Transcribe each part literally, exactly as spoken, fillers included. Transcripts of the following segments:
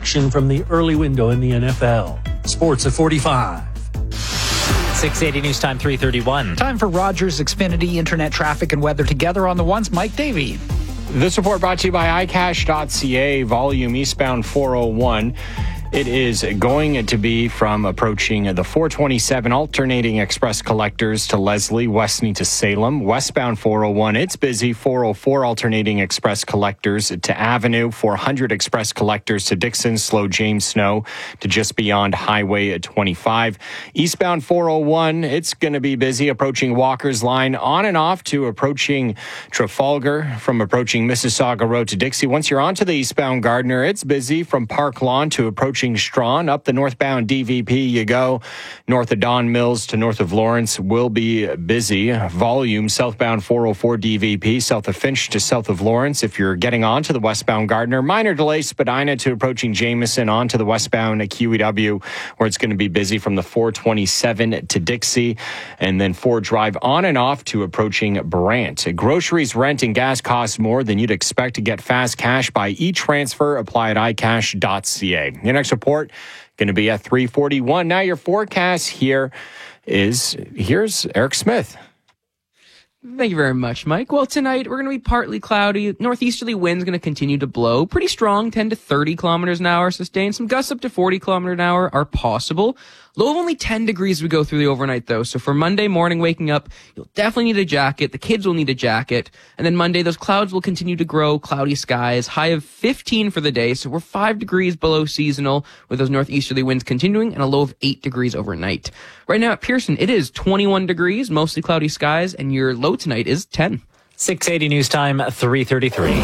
action from the early window in the N F L. Sports at forty-five. six eighty News Time, three thirty-one. Time for Rogers Xfinity Internet traffic and weather together on the ones. Mike Davey. This report brought to you by i cash dot c a. Volume eastbound four oh one. It is going to be from approaching the four twenty-seven alternating express collectors to Leslie, Westney to Salem. Westbound four oh one, it's busy. four oh four alternating express collectors to Avenue. four hundred express collectors to Dixon, slow James Snow to just beyond Highway twenty-five. Eastbound four oh one, it's going to be busy approaching Walker's Line, on and off to approaching Trafalgar, from approaching Mississauga Road to Dixie. Once you're onto the eastbound Gardner, it's busy from Park Lawn to approaching Strawn. Up the northbound D V P you go. North of Don Mills to north of Lawrence will be busy. Volume southbound four oh four D V P, south of Finch to south of Lawrence. If you're getting on to the westbound Gardner, minor delay Spadina to approaching Jameson, on to the westbound Q E W, where it's going to be busy from the four twenty-seven to Dixie, and then Ford Drive on and off to approaching Brant. Groceries, rent, and gas costs more than you'd expect. To get fast cash by e-transfer. Apply at i cash dot c a. Your next report going to be at three forty-one. Now your forecast here is, here's Eric Smith. Thank you very much, Mike. Well, tonight we're going to be partly cloudy. Northeasterly winds going to continue to blow pretty strong, ten to thirty kilometers an hour sustained. Some gusts up to forty kilometers an hour are possible. Low of only ten degrees as we go through the overnight, though. So for Monday morning waking up, you'll definitely need a jacket. The kids will need a jacket. And then Monday, those clouds will continue to grow. Cloudy skies. High of fifteen for the day. So we're five degrees below seasonal with those northeasterly winds continuing, and a low of eight degrees overnight. Right now at Pearson, it is twenty-one degrees, mostly cloudy skies, and your low tonight is ten. six eighty News Time, three thirty-three.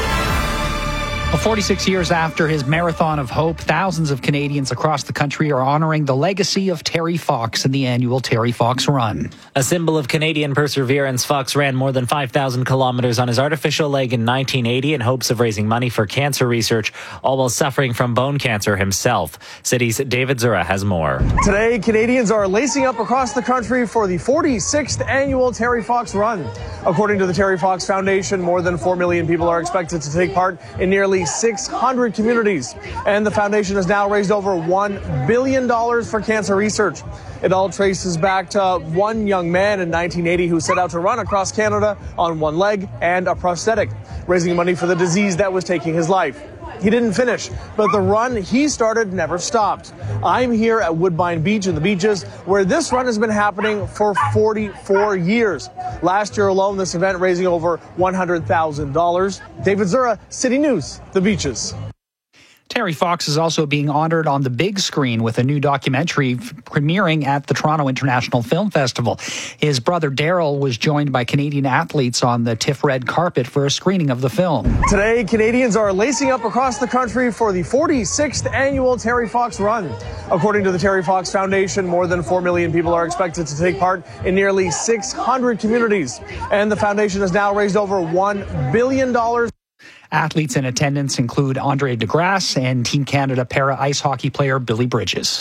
Well, forty-six years after his Marathon of Hope, thousands of Canadians across the country are honoring the legacy of Terry Fox in the annual Terry Fox Run. A symbol of Canadian perseverance, Fox ran more than five thousand kilometers on his artificial leg in nineteen eighty in hopes of raising money for cancer research, all while suffering from bone cancer himself. City's David Zura has more. Today, Canadians are lacing up across the country for the forty-sixth annual Terry Fox Run. According to the Terry Fox Foundation, more than four million people are expected to take part in nearly six hundred communities. And the foundation has now raised over one billion dollars for cancer research. It all traces back to one young man in nineteen eighty who set out to run across Canada on one leg and a prosthetic, raising money for the disease that was taking his life. He didn't finish, but the run he started never stopped. I'm here at Woodbine Beach in the Beaches, where this run has been happening for forty-four years. Last year alone, this event raising over one hundred thousand dollars. David Zura, City News, the Beaches. Terry Fox is also being honored on the big screen with a new documentary premiering at the Toronto International Film Festival. His brother Daryl was joined by Canadian athletes on the TIFF red carpet for a screening of the film. Today, Canadians are lacing up across the country for the forty-sixth annual Terry Fox Run. According to the Terry Fox Foundation, more than four million people are expected to take part in nearly six hundred communities. And the foundation has now raised over one billion dollars. Athletes in attendance include Andre DeGrasse and Team Canada para ice hockey player Billy Bridges.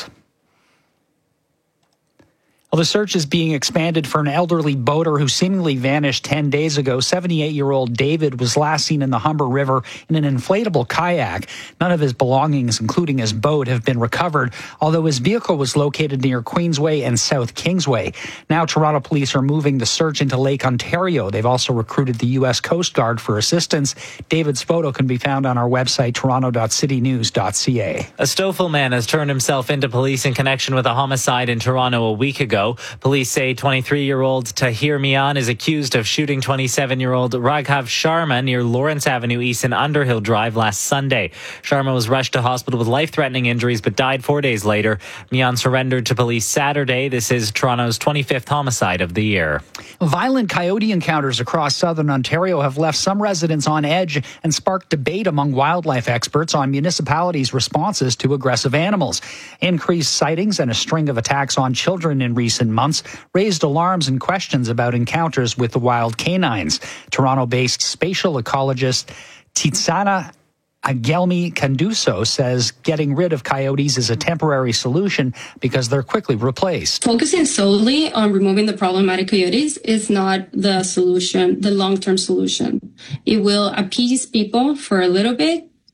Well, the search is being expanded for an elderly boater who seemingly vanished ten days ago. seventy-eight-year-old David was last seen in the Humber River in an inflatable kayak. None of his belongings, including his boat, have been recovered, although his vehicle was located near Queensway and South Kingsway. Now, Toronto police are moving the search into Lake Ontario. They've also recruited the U S Coast Guard for assistance. David's photo can be found on our website, toronto dot city news dot c a. A Stouffville man has turned himself into police in connection with a homicide in Toronto a week ago. Police say twenty-three-year-old Tahir Mian is accused of shooting twenty-seven-year-old Raghav Sharma near Lawrence Avenue East and Underhill Drive last Sunday. Sharma was rushed to hospital with life-threatening injuries but died four days later. Mian surrendered to police Saturday. This is Toronto's twenty-fifth homicide of the year. Violent coyote encounters across southern Ontario have left some residents on edge and sparked debate among wildlife experts on municipalities' responses to aggressive animals. Increased sightings and a string of attacks on children in recent months raised alarms and questions about encounters with the wild canines. Toronto-based spatial ecologist Titsana Agelmi Canduso says getting rid of coyotes is a temporary solution because they're quickly replaced. Focusing solely on removing the problematic coyotes is not the solution, the long-term solution. It will appease people for a little bit,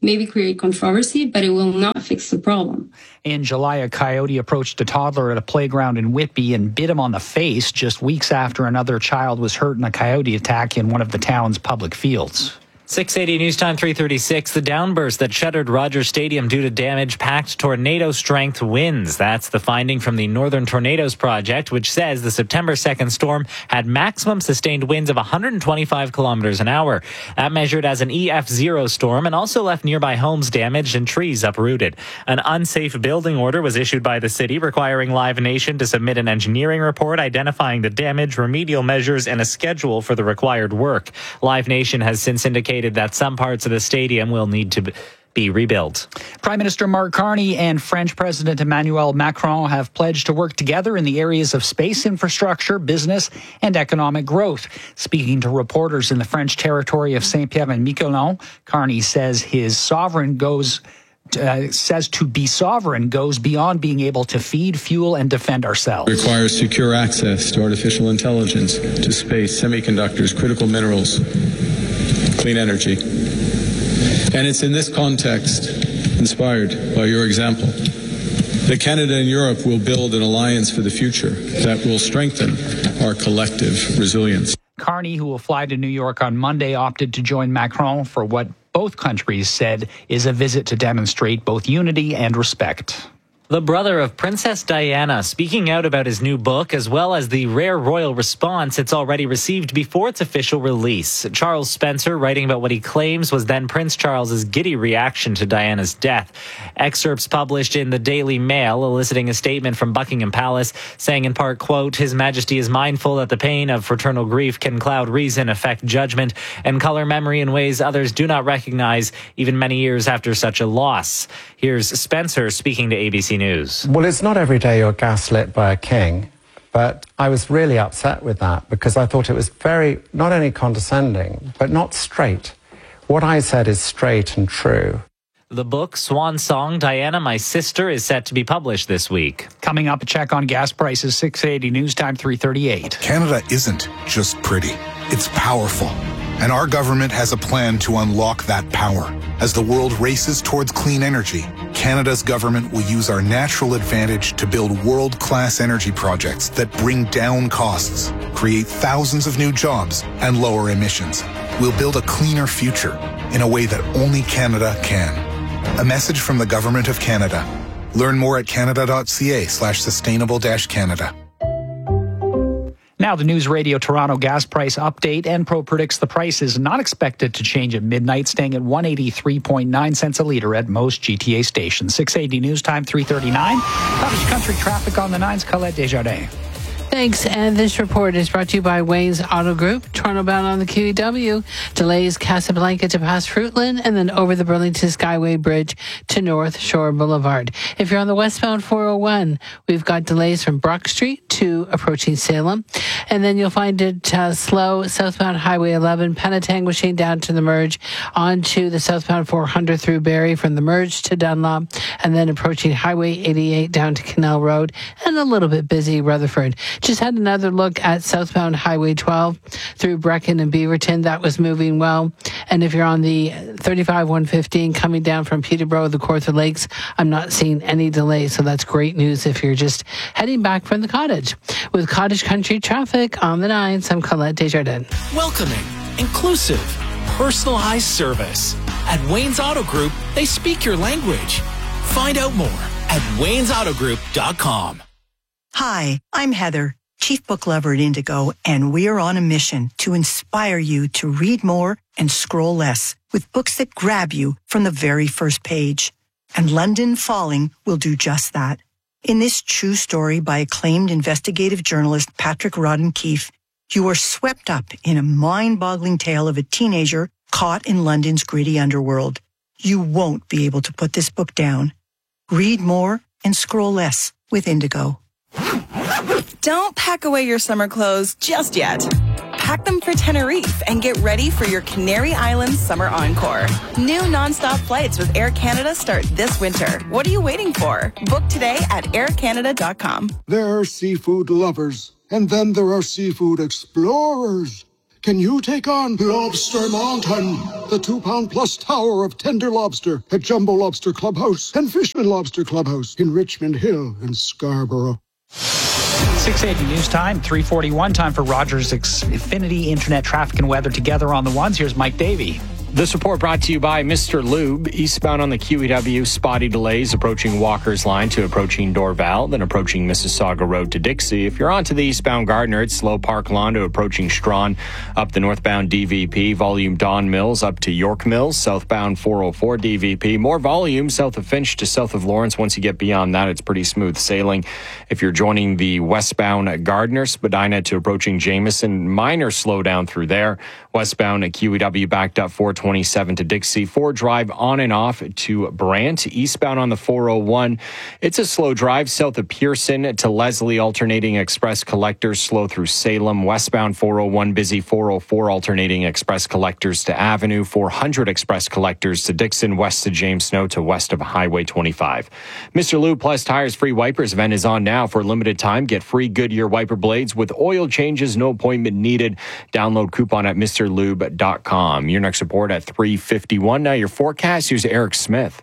maybe create controversy, but it will not fix the problem. In July, a coyote approached a toddler at a playground in Whitby and bit him on the face just weeks after another child was hurt in a coyote attack in one of the town's public fields. six eighty News Time three thirty-six. The downburst that shuttered Rogers Stadium due to damage packed tornado-strength winds. That's the finding from the Northern Tornadoes Project, which says the September second storm had maximum sustained winds of one hundred twenty-five kilometers an hour. That measured as an E F zero storm and also left nearby homes damaged and trees uprooted. An unsafe building order was issued by the city requiring Live Nation to submit an engineering report identifying the damage, remedial measures, and a schedule for the required work. Live Nation has since indicated that some parts of the stadium will need to be rebuilt. Prime Minister Mark Carney and French President Emmanuel Macron have pledged to work together in the areas of space infrastructure, business, and economic growth. Speaking to reporters in the French territory of Saint-Pierre and Miquelon, Carney says his sovereign goes Uh, says to be sovereign goes beyond being able to feed, fuel, and defend ourselves. It requires secure access to artificial intelligence, to space, semiconductors, critical minerals, clean energy. And it's in this context, inspired by your example, that Canada and Europe will build an alliance for the future that will strengthen our collective resilience. Carney, who will fly to New York on Monday, opted to join Macron for what both countries said is a visit to demonstrate both unity and respect. The brother of Princess Diana speaking out about his new book, as well as the rare royal response it's already received before its official release. Charles Spencer writing about what he claims was then Prince Charles's giddy reaction to Diana's death. Excerpts published in the Daily Mail eliciting a statement from Buckingham Palace saying in part, quote, His Majesty is mindful that the pain of fraternal grief can cloud reason, affect judgment, and color memory in ways others do not recognize even many years after such a loss. Here's Spencer speaking to A B C News. Well, it's not every day you're gaslit by a king, but I was really upset with that because I thought it was very, not only condescending, but not straight. What I said is straight and true. The book, Swan Song, Diana, My Sister, is set to be published this week. Coming up, a check on gas prices, six eighty News Time three thirty-eight. Canada isn't just pretty, it's powerful. And our government has a plan to unlock that power. As the world races towards clean energy, Canada's government will use our natural advantage to build world-class energy projects that bring down costs, create thousands of new jobs, and lower emissions. We'll build a cleaner future in a way that only Canada can. A message from the Government of Canada. Learn more at canada.ca slash sustainable dash Canada. Now the News Radio Toronto gas price update. Enpro predicts the price is not expected to change at midnight, staying at one hundred eighty-three point nine cents a litre at most G T A stations. six eighty News Time three thirty-nine. Cottage Country traffic on the nines. Colette Desjardins. Thanks, and this report is brought to you by Wayne's Auto Group. Toronto bound on the Q E W. Delays Casablanca to past Fruitland and then over the Burlington Skyway Bridge to North Shore Boulevard. If you're on the westbound four oh one, we've got delays from Brock Street to approaching Salem. And then you'll find it uh, slow southbound Highway eleven, Penetanguishing down to the merge, onto the southbound four hundred through Barrie from the merge to Dunlop, and then approaching Highway eighty-eight down to Canal Road, and a little bit busy Rutherford. Just had another look at southbound Highway twelve through Brecken and Beaverton. That was moving well. And if you're on the thirty-five one fifteen coming down from Peterborough, the Kawartha Lakes, I'm not seeing any delays. So that's great news if you're just heading back from the cottage. With Cottage Country traffic on the nines, I'm Colette Desjardins. Welcoming, inclusive, personalized service. At Wayne's Auto Group, they speak your language. Find out more at waynes auto group dot com. Hi, I'm Heather, Chief Book Lover at Indigo, and we're on a mission to inspire you to read more and scroll less with books that grab you from the very first page. And London Falling will do just that. In this true story by acclaimed investigative journalist Patrick Rodden-Keefe, you are swept up in a mind-boggling tale of a teenager caught in London's gritty underworld. You won't be able to put this book down. Read more and scroll less with Indigo. Don't pack away your summer clothes just yet. Pack them for Tenerife and get ready for your Canary Islands Summer Encore. New nonstop flights with Air Canada start this winter. What are you waiting for? Book today at air canada dot com. There are seafood lovers, and then there are seafood explorers. Can you take on Lobster Mountain, the two-pound plus tower of tender lobster at Jumbo Lobster Clubhouse and Fishman Lobster Clubhouse in Richmond Hill and Scarborough? six eighty news time, three forty-one, time for Rogers Xfinity Internet Traffic and Weather together on the ones. Here's Mike Davey. This report brought to you by Mister Lube. Eastbound on the Q E W, spotty delays approaching Walker's Line to approaching Dorval, then approaching Mississauga Road to Dixie. If you're onto the eastbound Gardner, it's slow Park Lawn to approaching Strawn, up the northbound D V P, volume Don Mills up to York Mills, southbound four oh four D V P. More volume south of Finch to south of Lawrence. Once you get beyond that, it's pretty smooth sailing. If you're joining the westbound Gardner, Spadina to approaching Jameson, minor slowdown through there. Westbound at Q E W backed up four twenty-seven to Dixie. Ford Drive on and off to Brant. Eastbound on the four oh one. It's a slow drive south of Pearson to Leslie. Alternating express collectors slow through Salem. Westbound four oh one busy. four oh four alternating express collectors to Avenue. four hundred express collectors to Dixon. West to James Snow to west of Highway twenty-five. Mister Lube Plus Tires free wipers event is on now for a limited time. Get free Goodyear wiper blades with oil changes. No appointment needed. Download coupon at Mr Lube dot com. Your next report at three fifty-one. Now your forecast, here's Eric Smith.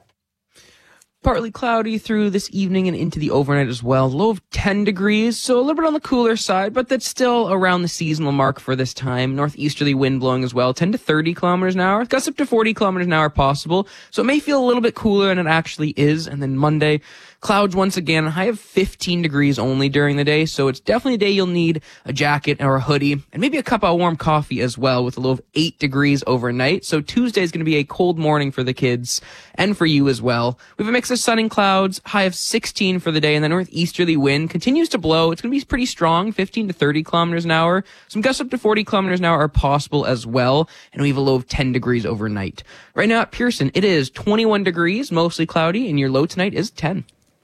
Partly cloudy through this evening and into the overnight as well. Low of ten degrees, so a little bit on the cooler side, but that's still around the seasonal mark for this time. Northeasterly wind blowing as well, ten to thirty kilometers an hour. Gusts up to forty kilometers an hour possible, so it may feel a little bit cooler than it actually is. And then Monday, clouds once again, high of fifteen degrees only during the day, so it's definitely a day you'll need a jacket or a hoodie, and maybe a cup of warm coffee as well, with a low of eight degrees overnight. So Tuesday is going to be a cold morning for the kids, and for you as well. We have a mix of sun and clouds, high of sixteen for the day, and the northeasterly wind continues to blow. It's going to be pretty strong, fifteen to thirty kilometers an hour. Some gusts up to forty kilometers an hour are possible as well, and we have a low of ten degrees overnight. Right now at Pearson, it is twenty-one degrees, mostly cloudy, and your low tonight is ten.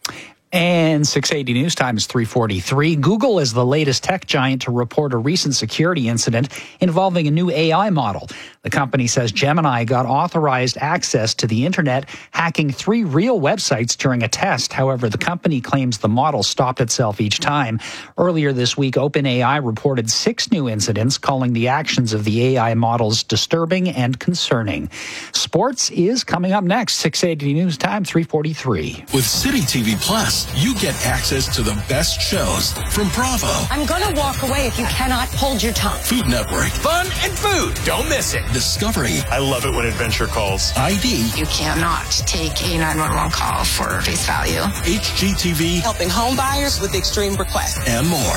And six eighty news time is three forty-three. Google is the latest tech giant to report a recent security incident involving a new A I model. The company says Gemini got authorized access to the internet, hacking three real websites during a test. However, the company claims the model stopped itself each time. Earlier this week, OpenAI reported six new incidents, calling the actions of the A I models disturbing and concerning. Sports is coming up next. six eighty news time, three forty-three. With City T V Plus, you get access to the best shows from Bravo. I'm going to walk away if you cannot hold your tongue. Food Network. Fun and food. Don't miss it. Discovery. I love it when adventure calls. I D. You cannot take a nine one one call for face value. H G T V. Helping home buyers with extreme requests. And more.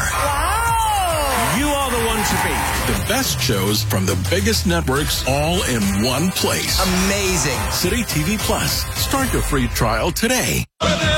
Wow! You are the one to beat. The best shows from the biggest networks all in one place. Amazing. City T V Plus. Start your free trial today.